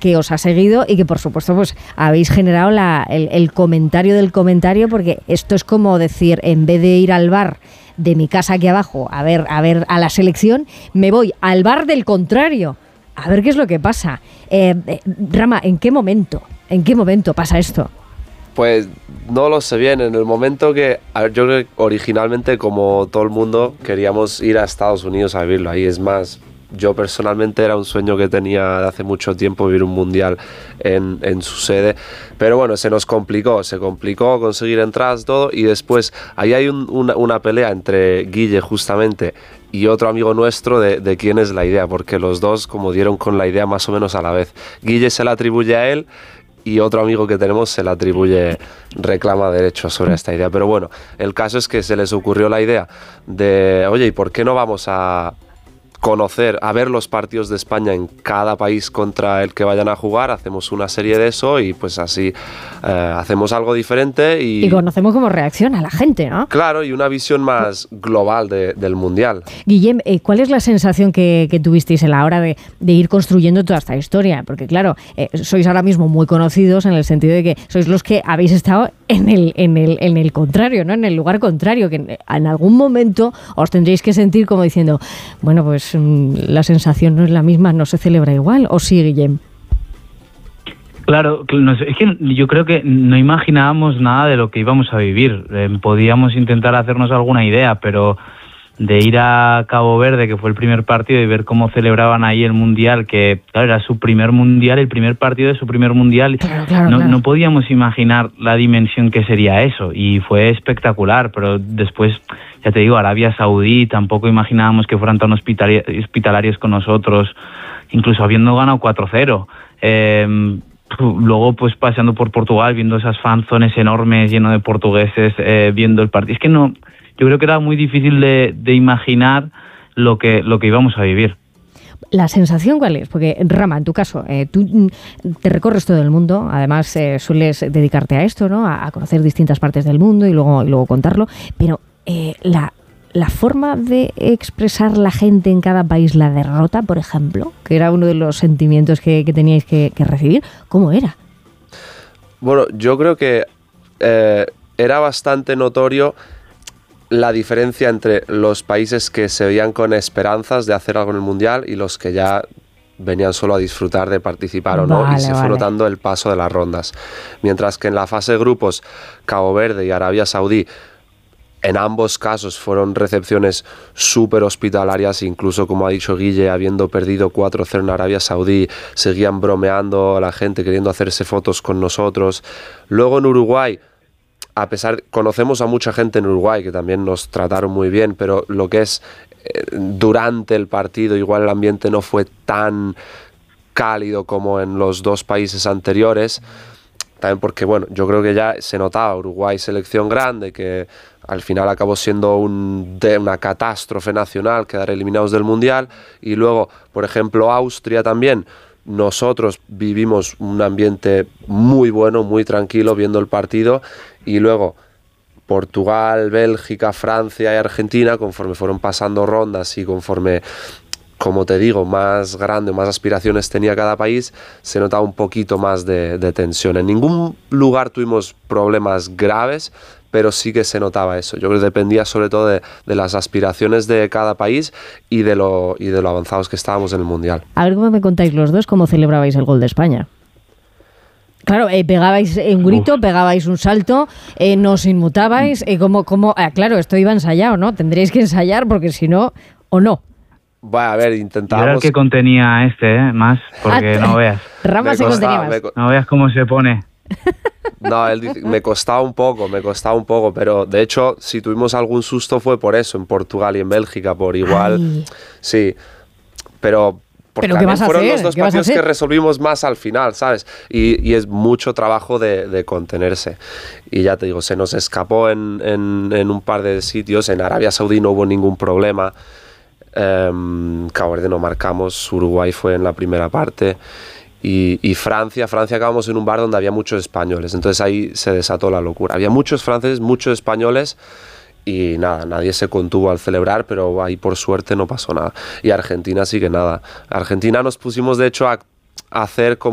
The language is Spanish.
que os ha seguido y que por supuesto pues habéis generado el comentario del comentario, porque esto es como decir, en vez de ir al bar de mi casa aquí abajo a ver a la selección, me voy al bar del contrario a ver qué es lo que pasa. Rama, ¿en qué momento pasa esto? Pues no lo sé bien, en el momento que, a ver, yo creo que originalmente, como todo el mundo, queríamos ir a Estados Unidos a vivirlo ahí. Es más, yo personalmente era un sueño que tenía de hace mucho tiempo, vivir un mundial en su sede, pero bueno, se complicó conseguir entradas, todo, y después ahí hay una pelea entre Guille justamente y otro amigo nuestro de quién es la idea, porque los dos como dieron con la idea más o menos a la vez. Guille se la atribuye a él y otro amigo que tenemos se la reclama derechos sobre esta idea. Pero bueno, el caso es que se les ocurrió la idea de, oye, ¿y por qué no vamos a ver los partidos de España en cada país contra el que vayan a jugar? Hacemos una serie de eso y pues así hacemos algo diferente y conocemos cómo reacciona la gente, ¿no? Claro, y una visión más global del Mundial. Guillem, ¿cuál es la sensación que tuvisteis a la hora de ir construyendo toda esta historia? Porque claro, sois ahora mismo muy conocidos en el sentido de que sois los que habéis estado en el contrario, ¿no? En el lugar contrario, que en algún momento os tendréis que sentir como diciendo, bueno, pues la sensación no es la misma, no se celebra igual, ¿o sí, Guillem? Claro, es que yo creo que no imaginábamos nada de lo que íbamos a vivir. Podíamos intentar hacernos alguna idea, pero de ir a Cabo Verde, que fue el primer partido, y ver cómo celebraban ahí el Mundial, que claro, era su primer Mundial, el primer partido de su primer Mundial, claro. No podíamos imaginar la dimensión que sería eso, y fue espectacular. Pero después, ya te digo, Arabia Saudí, tampoco imaginábamos que fueran tan hospitalarios con nosotros, incluso habiendo ganado 4-0. Luego, pues paseando por Portugal, viendo esas fanzones enormes llenos de portugueses, viendo el partido. Es que no, yo creo que era muy difícil de imaginar lo que íbamos a vivir. ¿La sensación cuál es? Porque, Rama, en tu caso, tú te recorres todo el mundo, además sueles dedicarte a esto, ¿no? A conocer distintas partes del mundo y luego contarlo, pero la forma de expresar la gente en cada país la derrota, por ejemplo, que era uno de los sentimientos que teníais que recibir, ¿cómo era? Bueno, yo creo que era bastante notorio la diferencia entre los países que se veían con esperanzas de hacer algo en el Mundial y los que ya venían solo a disfrutar de participar o no, y se fue notando el paso de las rondas. Mientras que en la fase de grupos, Cabo Verde y Arabia Saudí, en ambos casos fueron recepciones súper hospitalarias, incluso como ha dicho Guille, habiendo perdido 4-0 en Arabia Saudí, seguían bromeando a la gente, queriendo hacerse fotos con nosotros. Luego en Uruguay, conocemos a mucha gente en Uruguay que también nos trataron muy bien, pero lo que es durante el partido, igual el ambiente no fue tan cálido como en los dos países anteriores. También porque, bueno, yo creo que ya se notaba Uruguay selección grande, que al final acabó siendo una catástrofe nacional, quedar eliminados del Mundial. Y luego, por ejemplo, Austria también. Nosotros vivimos un ambiente muy bueno, muy tranquilo viendo el partido. Y luego Portugal, Bélgica, Francia y Argentina, conforme fueron pasando rondas y conforme, como te digo, más grande, más aspiraciones tenía cada país, se notaba un poquito más de tensión. En ningún lugar tuvimos problemas graves, pero sí que se notaba eso. Yo creo que dependía sobre todo de las aspiraciones de cada país y de lo avanzados que estábamos en el Mundial. A ver cómo me contáis los dos cómo celebrabais el gol de España. Claro, pegabais un grito, pegabais un salto, no os inmutabais, claro, esto iba ensayado, ¿no? Tendréis que ensayar porque si no, o no. Bueno, a ver, intentábamos... Yo era el que contenía más, porque no veas. Rama se contenía más. No veas cómo se pone. No, él dice, me costaba un poco, pero de hecho, si tuvimos algún susto fue por eso, en Portugal y en Bélgica, por igual. Ay. Sí, pero ¿qué vas a fueron hacer? los dos partidos que resolvimos más al final, ¿sabes? Y es mucho trabajo de contenerse. Y ya te digo, se nos escapó en un par de sitios. En Arabia Saudí no hubo ningún problema. Cabo Verde no marcamos, Uruguay fue en la primera parte. Y Francia acabamos en un bar donde había muchos españoles, entonces ahí se desató la locura. Había muchos franceses, muchos españoles y nada, nadie se contuvo al celebrar, pero ahí por suerte no pasó nada. Y Argentina sí que nada. Argentina nos pusimos de hecho a hacer como